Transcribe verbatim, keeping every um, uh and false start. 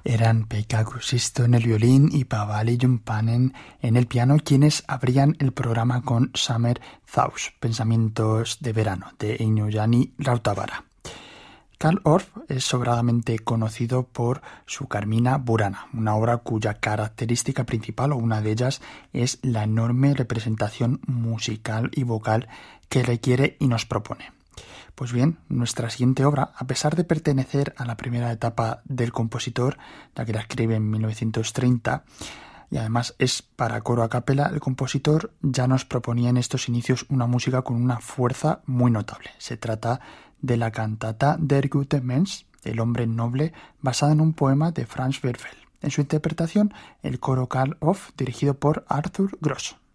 Eran Pekka Kuusisto en el violín y Paavali Jumpanen en el piano quienes abrían el programa con Summer Thoughts, Pensamientos de Verano, de Einojanni Rautavaara. Carl Orff es sobradamente conocido por su Carmina Burana, una obra cuya característica principal o una de ellas es la enorme representación musical y vocal que requiere y nos propone. Pues bien, nuestra siguiente obra, a pesar de pertenecer a la primera etapa del compositor, ya que la escribe en mil novecientos treinta, y además es para coro a capela, el compositor ya nos proponía en estos inicios una música con una fuerza muy notable. Se trata de la cantata Der gute Mensch, el hombre noble, basada en un poema de Franz Werfel. En su interpretación, el coro Carl Orff, dirigido por Arthur Gross.